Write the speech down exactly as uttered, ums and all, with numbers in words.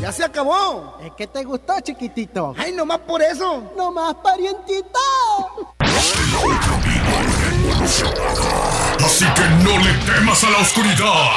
Ya se acabó. Es que te gustó, chiquitito. Ay, nomás por eso. Nomás, parientito. Así que no le temas a la oscuridad.